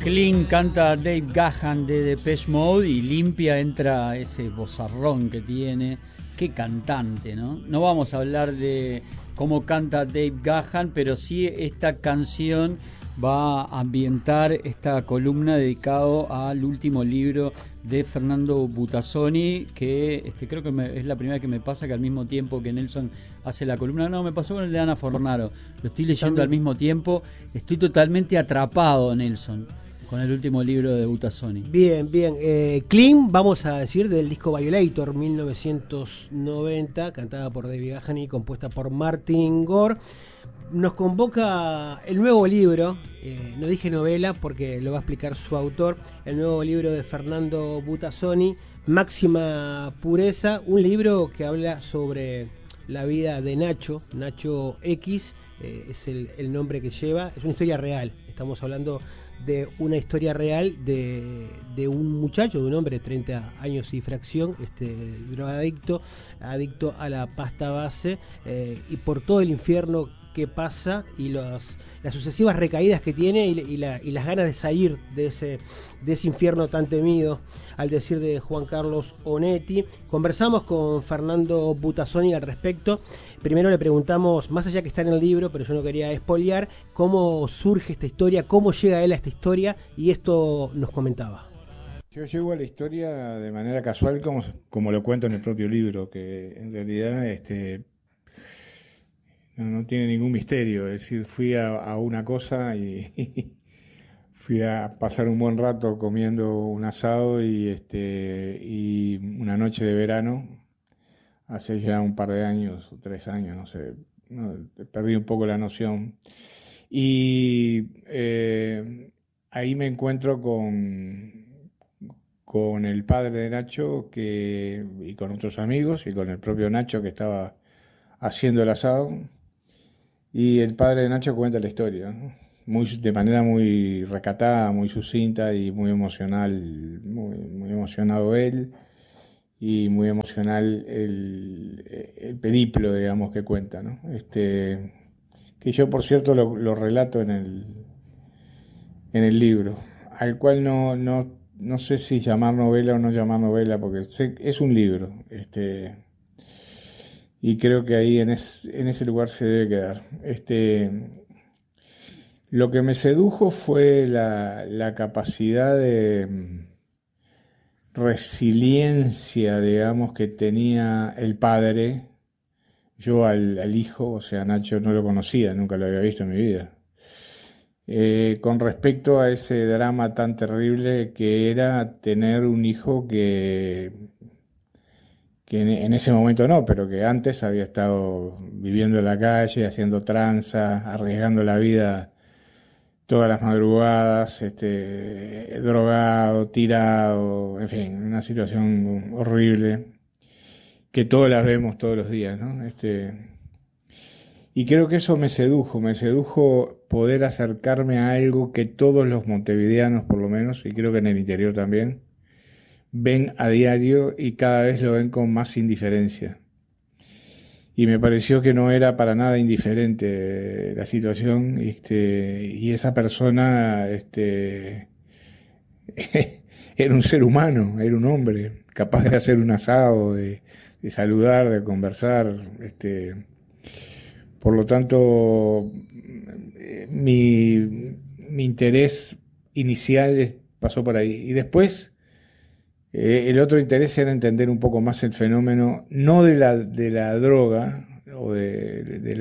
Clean canta Dave Gahan de Depeche Mode y limpia entra ese vozarrón que tiene. Qué cantante, ¿no? No vamos a hablar de cómo canta Dave Gahan, pero sí esta canción va a ambientar esta columna dedicado al último libro de Fernando Butazzoni, que creo que es la primera que me pasa que al mismo tiempo que Nelson hace la columna, no, me pasó con el de Ana Fornaro, lo estoy leyendo al mismo tiempo, estoy totalmente atrapado, Nelson, con el último libro de Butazzoni. Bien, bien. Clean, vamos a decir, del disco Violator, 1990, cantada por David Gahan y compuesta por Martin Gore. Nos convoca el nuevo libro, no dije novela porque lo va a explicar su autor, el nuevo libro de Fernando Butazzoni, Máxima Pureza, un libro que habla sobre la vida de Nacho X, es el nombre que lleva, es una historia real, estamos hablando de una historia real de un muchacho, de un hombre de 30 años y fracción, drogadicto, adicto a la pasta base, y por todo el infierno que pasa y las sucesivas recaídas que tiene y las ganas de salir de ese infierno tan temido, al decir de Juan Carlos Onetti. Conversamos con Fernando Butazzoni al respecto. Primero le preguntamos, más allá que está en el libro, pero yo no quería espolear, cómo surge esta historia, cómo llega él a esta historia, y esto nos comentaba. Yo llego a la historia de manera casual, como lo cuento en el propio libro, que en realidad no tiene ningún misterio. Es decir, fui a una cosa y fui a pasar un buen rato comiendo un asado y una noche de verano, hace ya un par de años, 3 años, no sé, perdí un poco la noción. Y ahí me encuentro con el padre de Nacho y con otros amigos y con el propio Nacho que estaba haciendo el asado. Y el padre de Nacho cuenta la historia, ¿no? De manera muy recatada, muy sucinta y muy emocional, muy emocionado él y muy emocional el periplo, digamos, que cuenta, ¿no? Que yo, por cierto, lo relato en el libro, al cual no sé si llamar novela o no llamar novela, porque es un libro, y creo que ahí en ese lugar se debe quedar. Lo que me sedujo fue la capacidad de resiliencia, digamos, que tenía el padre. Yo al hijo, o sea, Nacho, no lo conocía, nunca lo había visto en mi vida. Con respecto a ese drama tan terrible que era tener un hijo que en ese momento no, pero que antes había estado viviendo en la calle, haciendo tranza, arriesgando la vida todas las madrugadas, drogado, tirado, en fin, una situación horrible que todas las vemos todos los días, ¿no? Y creo que eso me sedujo poder acercarme a algo que todos los montevideanos, por lo menos, y creo que en el interior también, ven a diario y cada vez lo ven con más indiferencia. Y me pareció que no era para nada indiferente la situación, y esa persona era un ser humano, era un hombre, capaz de hacer un asado, de saludar, de conversar. Por lo tanto, mi interés inicial pasó por ahí. Y después, el otro interés era entender un poco más el fenómeno, no de la droga o de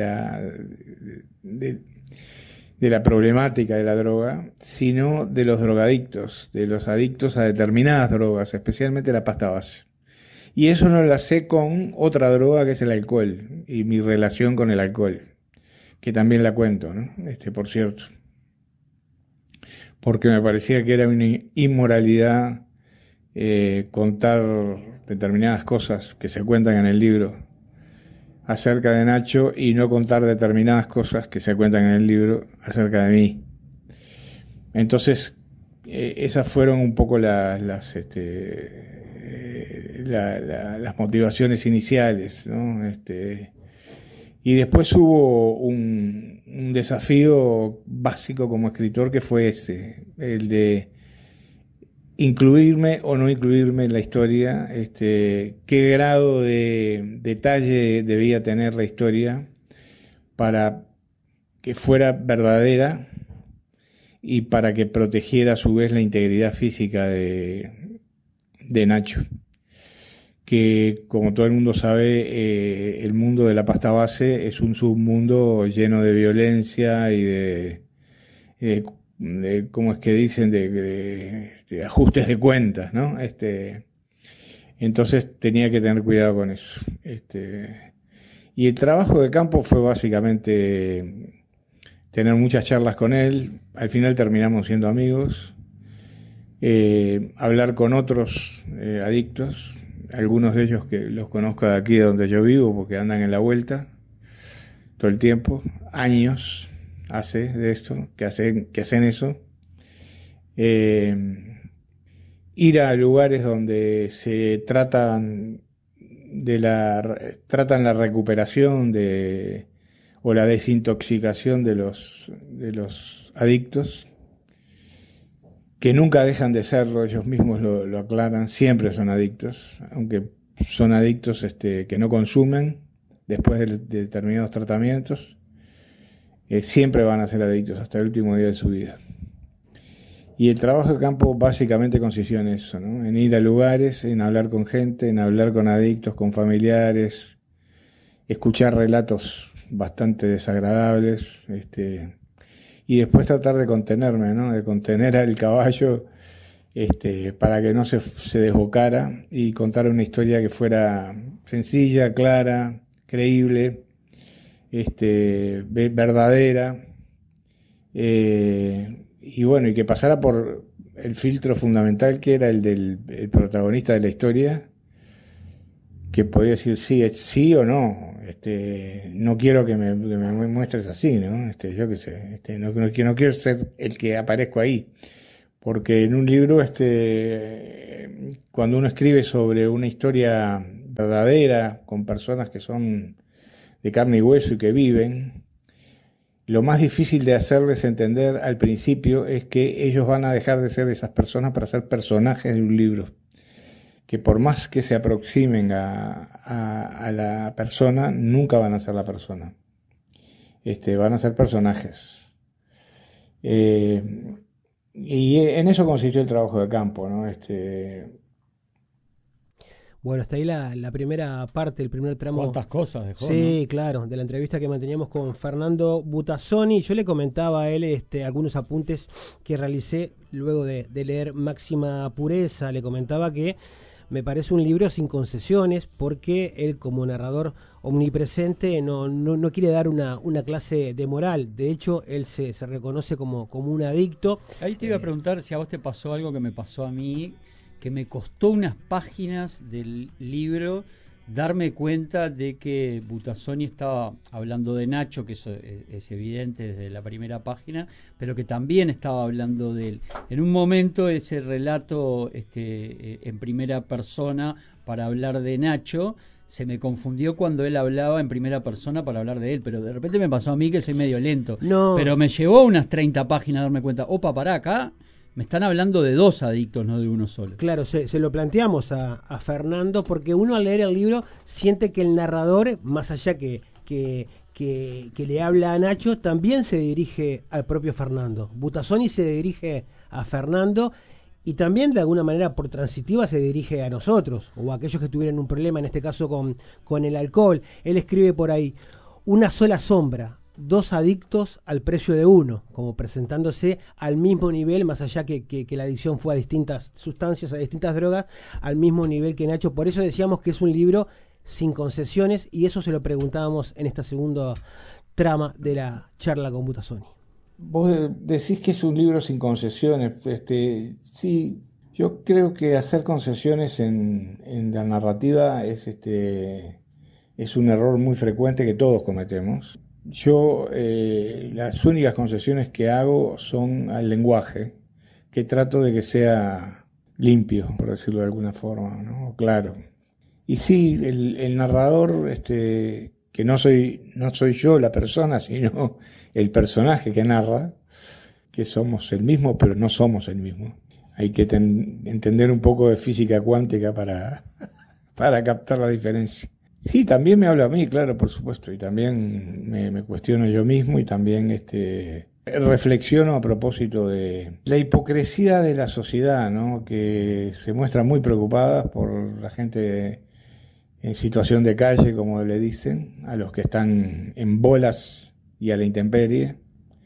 la problemática de la droga, sino de los drogadictos, de los adictos a determinadas drogas, especialmente la pasta base. Y eso lo enlacé con otra droga que es el alcohol y mi relación con el alcohol, que también la cuento, ¿no? Por cierto, porque me parecía que era una inmoralidad contar determinadas cosas que se cuentan en el libro acerca de Nacho y no contar determinadas cosas que se cuentan en el libro acerca de mí. Entonces, esas fueron un poco las motivaciones iniciales, ¿no? Y después hubo un desafío básico como escritor que fue ese, el de incluirme o no incluirme en la historia, qué grado de detalle debía tener la historia para que fuera verdadera y para que protegiera a su vez la integridad física de Nacho, que como todo el mundo sabe, el mundo de la pasta base es un submundo lleno de violencia y de ¿cómo es que dicen? De ajustes de cuentas, ¿no? Entonces tenía que tener cuidado con eso. Y el trabajo de campo fue básicamente tener muchas charlas con él. Al final terminamos siendo amigos. Hablar con otros adictos, algunos de ellos que los conozco de aquí de donde yo vivo porque andan en la vuelta todo el tiempo, años hace de esto, que hacen eso. Ir a lugares donde se tratan la recuperación o la desintoxicación de los adictos, que nunca dejan de serlo, ellos mismos lo aclaran, siempre son adictos, aunque son adictos que no consumen después de determinados tratamientos, siempre van a ser adictos hasta el último día de su vida. Y el trabajo de campo básicamente consistió en eso, ¿no? En ir a lugares, en hablar con gente, en hablar con adictos, con familiares, escuchar relatos bastante desagradables, y después tratar de contenerme, ¿no? De contener al caballo, para que no se desbocara y contar una historia que fuera sencilla, clara, creíble, verdadera, y bueno, y que pasara por el filtro fundamental que era el protagonista de la historia, que podía decir sí o no. No quiero que me muestres así, ¿no? Yo qué sé, no quiero ser el que aparezco ahí, porque en un libro, cuando uno escribe sobre una historia verdadera con personas que son de carne y hueso y que viven, lo más difícil de hacerles entender al principio es que ellos van a dejar de ser esas personas para ser personajes de un libro, que por más que se aproximen a la persona, nunca van a ser la persona. Van a ser personajes. Y en eso consistió el trabajo de campo, ¿no? Bueno, hasta ahí la primera parte, el primer tramo. ¿Cuántas cosas dejó, Sí, no? claro, de la entrevista que manteníamos con Fernando Butazzoni. Yo le comentaba a él algunos apuntes que realicé luego de leer Máxima Pureza. Le comentaba que me parece un libro sin concesiones porque él, como narrador omnipresente, no quiere dar una clase de moral. De hecho, él se reconoce como un adicto. Ahí te iba a preguntar si a vos te pasó algo que me pasó a mí, que me costó unas páginas del libro darme cuenta de que Butazzoni estaba hablando de Nacho, que eso es evidente desde la primera página, pero que también estaba hablando de él. En un momento ese relato en primera persona para hablar de Nacho se me confundió cuando él hablaba en primera persona para hablar de él, pero de repente me pasó a mí que soy medio lento. No. Pero me llevó unas 30 páginas a darme cuenta, opa, pará, acá me están hablando de dos adictos, no de uno solo. Claro, se lo planteamos a Fernando porque uno al leer el libro siente que el narrador, más allá que le habla a Nacho, también se dirige al propio Fernando. Butazzoni se dirige a Fernando y también de alguna manera por transitiva se dirige a nosotros o a aquellos que tuvieran un problema, en este caso con el alcohol. Él escribe por ahí, una sola sombra, dos adictos al precio de uno, como presentándose al mismo nivel, más allá que la adicción fue a distintas sustancias, a distintas drogas, al mismo nivel que Nacho. Por eso decíamos que es un libro sin concesiones y eso se lo preguntábamos en esta segunda trama de la charla con Butazzoni. Vos decís que es un libro sin concesiones. Sí, yo creo que hacer concesiones en la narrativa es un error muy frecuente que todos cometemos. Yo las únicas concesiones que hago son al lenguaje, que trato de que sea limpio, por decirlo de alguna forma, ¿no? Claro. Y sí, el narrador que no soy yo la persona, sino el personaje que narra, que somos el mismo, pero no somos el mismo. Hay que entender un poco de física cuántica para captar la diferencia. Sí, también me habla a mí, claro, por supuesto, y también me cuestiono yo mismo y también reflexiono a propósito de la hipocresía de la sociedad, ¿no? Que se muestra muy preocupada por la gente en situación de calle, como le dicen, a los que están en bolas y a la intemperie,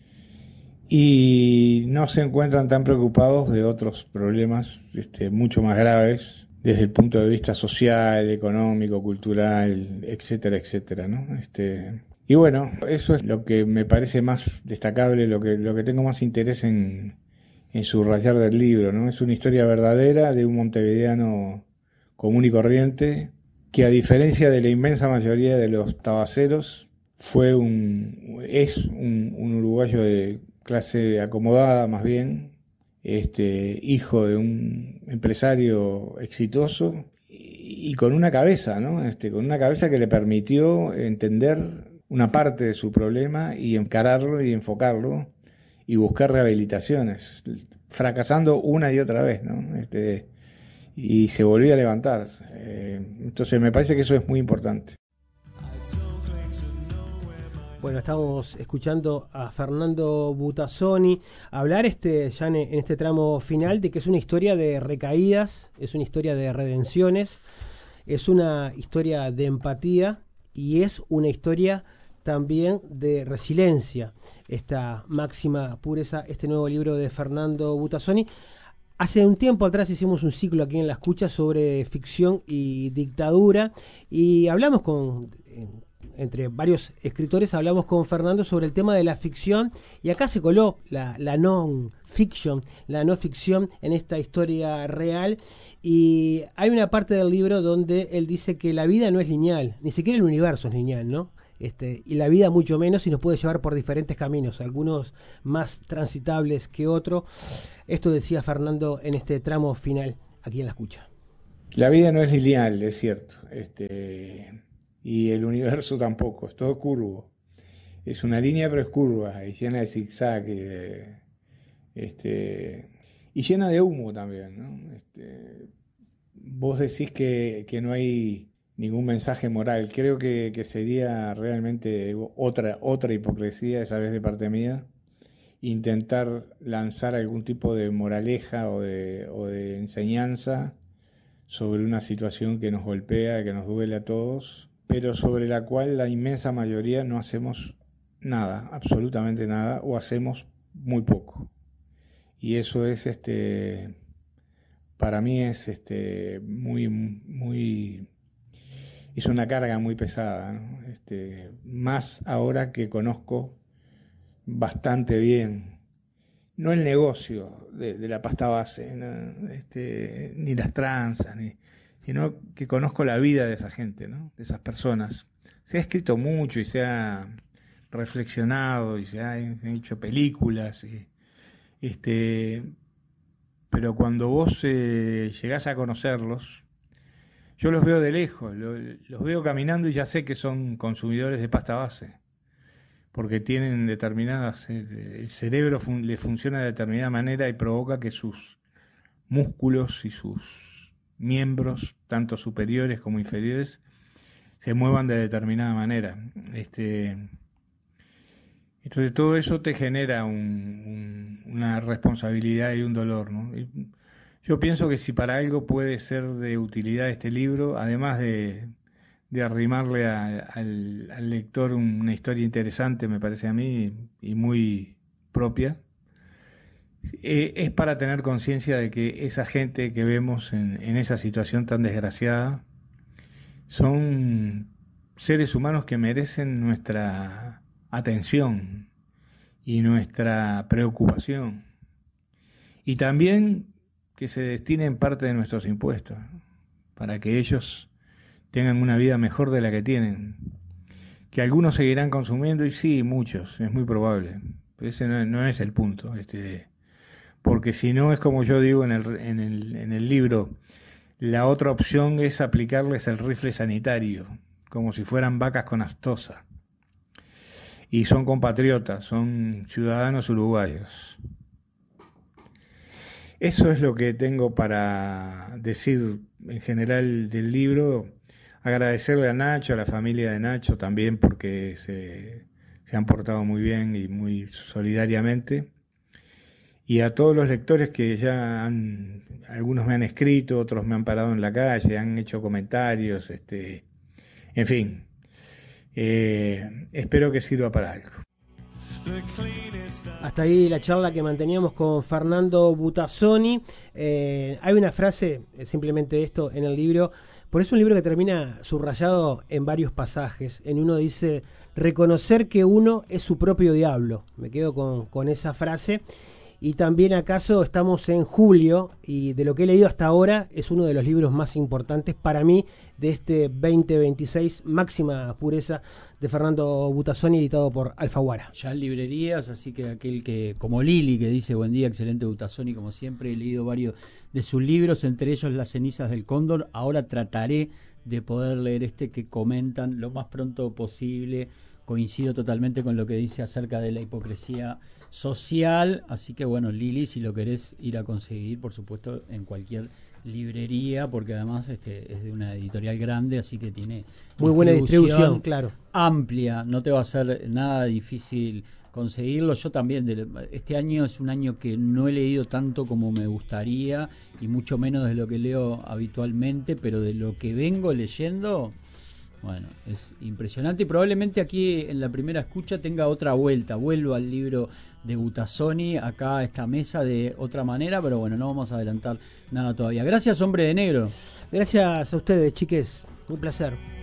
y no se encuentran tan preocupados de otros problemas mucho más graves desde el punto de vista social, económico, cultural, etcétera, etcétera, ¿no? Y bueno, eso es lo que me parece más destacable, lo que tengo más interés en subrayar del libro, ¿no? Es una historia verdadera de un montevideano común y corriente que, a diferencia de la inmensa mayoría de los tabaceros, es un uruguayo de clase acomodada, más bien, hijo de un empresario exitoso y con una cabeza, ¿no? Con una cabeza que le permitió entender una parte de su problema y encararlo y enfocarlo y buscar rehabilitaciones, fracasando una y otra vez, ¿no? Y se volvía a levantar. Entonces me parece que eso es muy importante. Bueno, estamos escuchando a Fernando Butazzoni hablar ya en este tramo final de que es una historia de recaídas, es una historia de redenciones, es una historia de empatía y es una historia también de resiliencia. Esta máxima pureza, este nuevo libro de Fernando Butazzoni. Hace un tiempo atrás hicimos un ciclo aquí en La Escucha sobre ficción y dictadura y hablamos entre varios escritores, hablamos con Fernando sobre el tema de la ficción y acá se coló la non-fiction, la no ficción en esta historia real, y hay una parte del libro donde él dice que la vida no es lineal, ni siquiera el universo es lineal, ¿no? Y la vida mucho menos, y nos puede llevar por diferentes caminos, algunos más transitables que otros. Esto decía Fernando en este tramo final aquí en La Escucha. La vida no es lineal, es cierto. Y el universo tampoco, es todo curvo. Es una línea, pero es curva, y llena de zigzag, y llena de humo también, ¿no? Vos decís que no hay ningún mensaje moral. Creo que sería realmente otra hipocresía, esa vez de parte mía, intentar lanzar algún tipo de moraleja o de enseñanza sobre una situación que nos golpea, que nos duele a todos, pero sobre la cual la inmensa mayoría no hacemos nada, absolutamente nada, o hacemos muy poco. Y eso es, para mí es, es una carga muy pesada, ¿no? Más ahora que conozco bastante bien, no el negocio de la pasta base, ¿no? Ni las tranzas, sino que conozco la vida de esa gente, ¿no? De esas personas. Se ha escrito mucho y se ha reflexionado y se han hecho películas, pero cuando vos llegás a conocerlos, yo los veo de lejos, los veo caminando y ya sé que son consumidores de pasta base, porque tienen determinadas, el cerebro le funciona de determinada manera y provoca que sus músculos y sus miembros, tanto superiores como inferiores, se muevan de determinada manera. Entonces todo eso te genera una responsabilidad y un dolor, ¿no? Y yo pienso que si para algo puede ser de utilidad este libro, además de arrimarle al lector una historia interesante, me parece a mí, y muy propia, es para tener conciencia de que esa gente que vemos en esa situación tan desgraciada son seres humanos que merecen nuestra atención y nuestra preocupación, y también que se destinen parte de nuestros impuestos para que ellos tengan una vida mejor de la que tienen. Que algunos seguirán consumiendo, y sí, muchos, es muy probable, pero ese no es el punto, porque si no, es como yo digo en el libro, la otra opción es aplicarles el rifle sanitario, como si fueran vacas con aftosa. Y son compatriotas, son ciudadanos uruguayos. Eso es lo que tengo para decir en general del libro. Agradecerle a Nacho, a la familia de Nacho también, porque se han portado muy bien y muy solidariamente. Y a todos los lectores que algunos me han escrito, otros me han parado en la calle, han hecho comentarios, en fin, espero que sirva para algo. Hasta ahí la charla que manteníamos con Fernando Butazzoni. Hay una frase, simplemente esto, en el libro. Por eso un libro que termina subrayado en varios pasajes. En uno dice, reconocer que uno es su propio diablo. Me quedo con esa frase. Y también acaso estamos en julio y de lo que he leído hasta ahora es uno de los libros más importantes para mí de este 2026, Máxima Pureza, de Fernando Butazzoni, editado por Alfaguara. Ya en librerías, así que aquel que, como Lili, que dice buen día, excelente Butazzoni, como siempre, he leído varios de sus libros, entre ellos Las cenizas del cóndor. Ahora trataré de poder leer este que comentan lo más pronto posible. Coincido totalmente con lo que dice acerca de la hipocresía social, así que bueno, Lili, si lo querés ir a conseguir, por supuesto, en cualquier librería, porque además es de una editorial grande, así que tiene muy buena distribución, claro, amplia, no te va a ser nada difícil conseguirlo. Yo también, este año es un año que no he leído tanto como me gustaría y mucho menos de lo que leo habitualmente, pero de lo que vengo leyendo, bueno, es impresionante y probablemente aquí en la primera escucha tenga otra vuelta, vuelvo al libro de Butazzoni, acá a esta mesa de otra manera, pero bueno, no vamos a adelantar nada todavía. Gracias, Hombre de Negro. Gracias a ustedes, chiques, un placer.